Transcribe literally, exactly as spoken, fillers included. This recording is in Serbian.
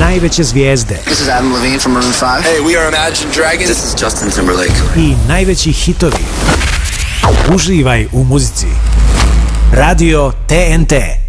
najveće zvijezde. This is Adam Levine from Maroon five. Hey, we are Imagine Dragons. This is Justin Timberlake. I najveći hitovi. Uživaj u muzici. Radio T N T.